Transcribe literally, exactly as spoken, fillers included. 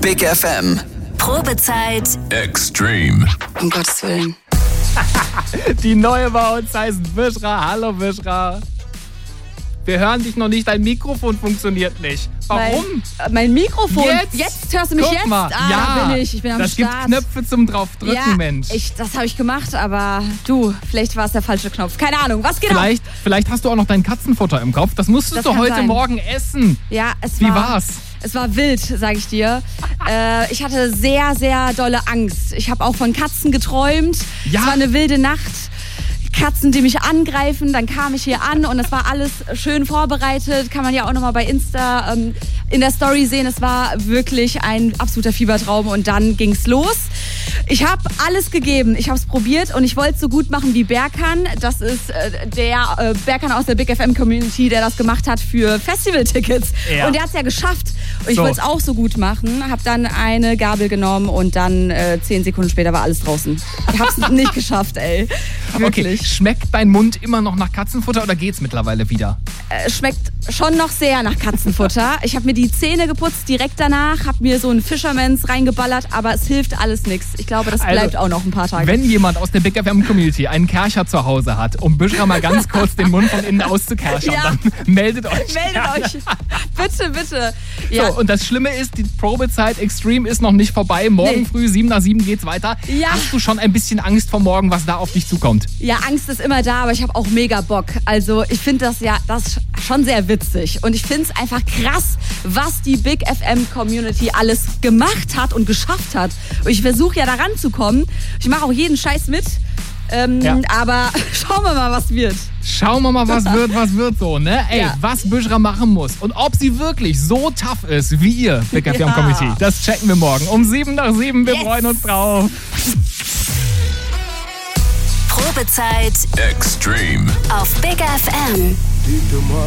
Big F M. Probezeit Extreme. Um Gottes Willen. Die neue bei uns heißt Bishra. Hallo Bishra. Wir hören dich noch nicht, dein Mikrofon funktioniert nicht. Warum? Mein, mein Mikrofon. Jetzt? Jetzt hörst du mich Guck jetzt? Mal. Ah, ja, da bin ich. Ich bin am das Start. gibt Knöpfe zum draufdrücken, ja, Mensch. Ich, das habe ich gemacht, aber du, vielleicht war es der falsche Knopf. Keine Ahnung, was genau? Vielleicht, vielleicht hast du auch noch dein Katzenfutter im Kopf. Das musstest Das du kann heute sein. Morgen essen. Ja, es Wie war, war's? Es war wild, sag ich dir. äh, ich hatte sehr, sehr dolle Angst. Ich habe auch von Katzen geträumt. Ja. Es war eine wilde Nacht. Katzen, die mich angreifen. Dann kam ich hier an und es war alles schön vorbereitet. Kann man ja auch nochmal bei Insta ähm, in der Story sehen. Es war wirklich ein absoluter Fiebertraum und dann ging's los. Ich habe alles gegeben. Ich habe es probiert und ich wollte es so gut machen wie Berkan. Das ist äh, der äh, Berkan aus der Big F M Community, der das gemacht hat für Festivaltickets. Ja. Und der hat es ja geschafft. Und ich So. wollte es auch so gut machen. Habe dann eine Gabel genommen und dann äh, zehn Sekunden später war alles draußen. Ich habe es nicht geschafft, ey. Wirklich. Okay, schmeckt dein Mund immer noch nach Katzenfutter oder geht's mittlerweile wieder? Äh, schmeckt schon noch sehr nach Katzenfutter. Ich habe mir die Zähne geputzt direkt danach, habe mir so ein Fisherman's reingeballert, aber es hilft alles nichts. Ich glaube, das bleibt Also, auch noch ein paar Tage. Wenn jemand aus der Big F M Community einen Kercher zu Hause hat, um Bishra mal ganz kurz den Mund von innen auszukerchern, Ja. dann meldet euch. Meldet euch. Bitte, bitte. Ja. So, und das Schlimme ist, die Probezeit Extreme ist noch nicht vorbei. Morgen Nee. früh, sieben nach sieben geht's weiter. Ja. Hast du schon ein bisschen Angst vor morgen, was da auf dich zukommt? Ja, Angst ist immer da, aber ich habe auch mega Bock. Also ich finde das ja das ist schon sehr witzig. Und ich finde es einfach krass, was die Big F M Community alles gemacht hat und geschafft hat. Und ich versuche ja da ranzukommen. Ich mache auch jeden Scheiß mit. Ähm, Ja. Aber schauen wir mal, was wird. Schauen wir mal, was wird, was wird so, ne? Ey, Ja. was Bishra machen muss und ob sie wirklich so tough ist wie ihr, Big F M Ja. Community, das checken wir morgen um sieben nach sieben. Wir Yes. freuen uns drauf. Probezeit Extreme. auf Big F M.